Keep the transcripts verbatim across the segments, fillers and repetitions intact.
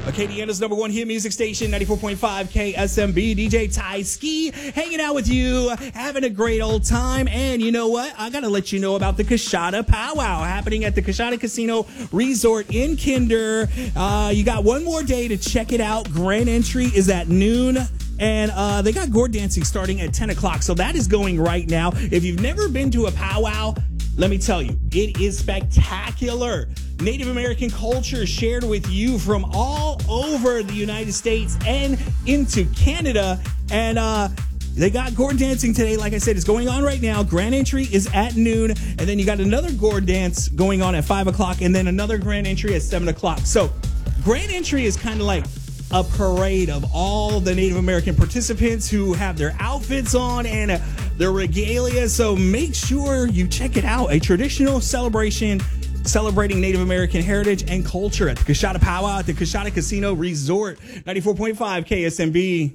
Acadiana's number one hit music station, ninety-four point five K S M B. D J Ty Ski hanging out with you, having a great old time. And you know what? I got to let you know about the Coshada Powwow happening at the Coshada Casino Resort in Kinder. Uh, you got one more day to check it out. Grand entry is at noon. And uh, they got gourd dancing starting at ten o'clock. So that is going right now. If you've never been to a powwow, let me tell you, it is spectacular. Native American culture shared with you from all over the United States and into Canada. And uh, they got gourd dancing today. Like I said, it's going on right now. Grand entry is at noon. And then you got another gourd dance going on at five o'clock. And then another grand entry at seven o'clock. So grand entry is kind of like a parade of all the Native American participants who have their outfits on and uh, their regalia. So make sure you check it out. A traditional celebration celebrating Native American heritage and culture at the Coshada Powwow at the Coshada Casino Resort. ninety-four point five K S M B.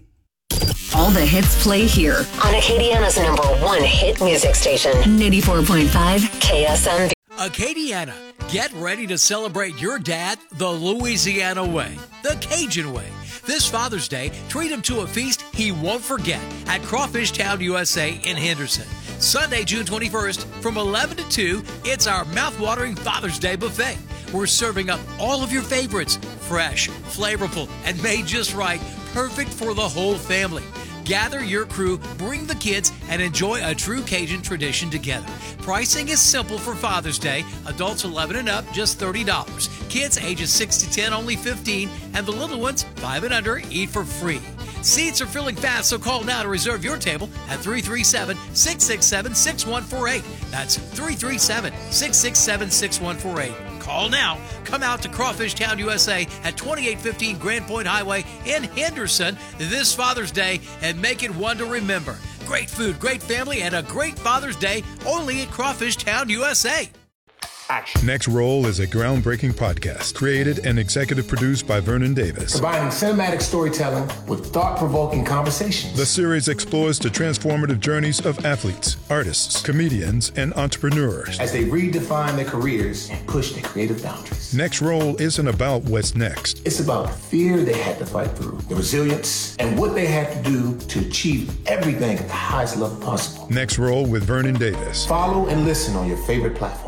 All the hits play here on Acadiana's number one hit music station. ninety-four point five K S M B. Acadiana, get ready to celebrate your dad the Louisiana way, the Cajun way. This Father's Day, treat him to a feast he won't forget at Crawfish Town U S A in Henderson. Sunday, June twenty-first, from eleven to two, it's our mouth-watering Father's Day buffet. We're serving up all of your favorites, fresh, flavorful, and made just right, perfect for the whole family. Gather your crew, bring the kids, and enjoy a true Cajun tradition together. Pricing is simple for Father's Day. Adults eleven and up, just thirty dollars. Kids ages six to ten, only fifteen dollars. And the little ones, five and under, eat for free. Seats are filling fast, so call now to reserve your table at three three seven, six six seven, six one four eight. That's three three seven, six six seven, six one four eight. Call now. Come out to Crawfish Town U S A at twenty-eight fifteen Grand Point Highway in Henderson this Father's Day and make it one to remember. Great food, great family, and a great Father's Day only at Crawfish Town U S A. Action. Next Roll is a groundbreaking podcast created and executive produced by Vernon Davis. Combining cinematic storytelling with thought-provoking conversations. The series explores the transformative journeys of athletes, artists, comedians, and entrepreneurs as they redefine their careers and push their creative boundaries. Next Roll isn't about what's next. It's about the fear they had to fight through, the resilience, and what they had to do to achieve everything at the highest level possible. Next Roll with Vernon Davis. Follow and listen on your favorite platform.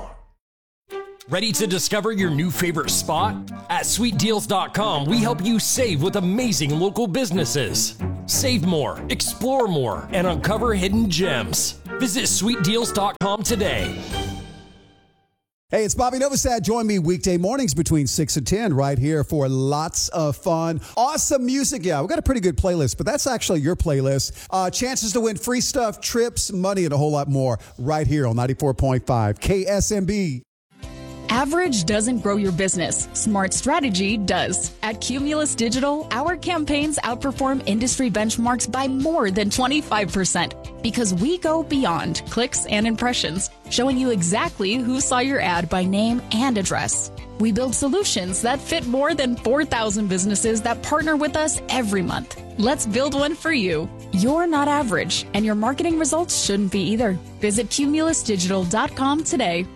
Ready to discover your new favorite spot? At sweet deals dot com, we help you save with amazing local businesses. Save more, explore more, and uncover hidden gems. Visit sweet deals dot com today. Hey, it's Bobby Novosad. Join me weekday mornings between six and ten right here for lots of fun. Awesome music. Yeah, we've got a pretty good playlist, but that's actually your playlist. Uh, chances to win free stuff, trips, money, and a whole lot more right here on ninety-four point five K S M B. Average doesn't grow your business. Smart strategy does. At Cumulus Digital, our campaigns outperform industry benchmarks by more than twenty-five percent because we go beyond clicks and impressions, showing you exactly who saw your ad by name and address. We build solutions that fit more than four thousand businesses that partner with us every month. Let's build one for you. You're not average, and your marketing results shouldn't be either. Visit cumulus digital dot com today.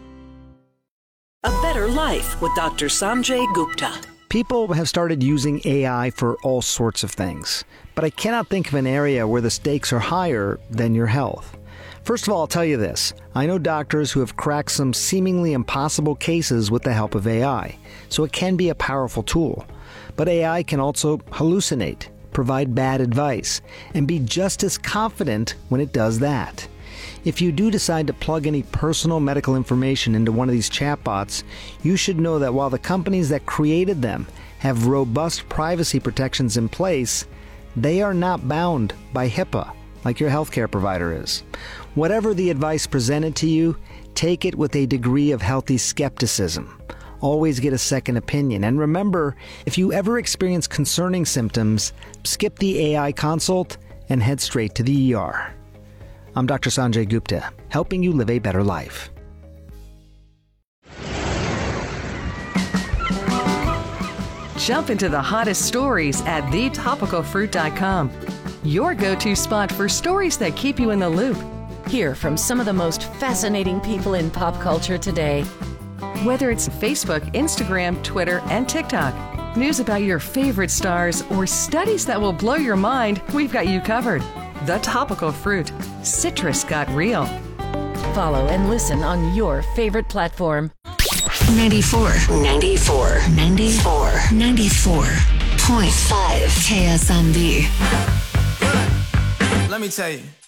A Better Life with Doctor Sanjay Gupta. People have started using A I for all sorts of things, but I cannot think of an area where the stakes are higher than your health. First of all, I'll tell you this. I know doctors who have cracked some seemingly impossible cases with the help of A I, so it can be a powerful tool. But A I can also hallucinate, provide bad advice, and be just as confident when it does that. If you do decide to plug any personal medical information into one of these chatbots, you should know that while the companies that created them have robust privacy protections in place, they are not bound by HIPAA like your healthcare provider is. Whatever the advice presented to you, take it with a degree of healthy skepticism. Always get a second opinion. And remember, if you ever experience concerning symptoms, skip the A I consult and head straight to the E R. I'm Doctor Sanjay Gupta, helping you live a better life. Jump into the hottest stories at the topical fruit dot com. Your go-to spot for stories that keep you in the loop. Hear from some of the most fascinating people in pop culture today. Whether it's Facebook, Instagram, Twitter, and TikTok. news about your favorite stars, or studies that will blow your mind, we've got you covered. The Topical Fruit. Citrus got real. Follow and listen on your favorite platform. ninety-four, ninety-four, ninety-four, ninety-four point five K S M B. Let me tell you.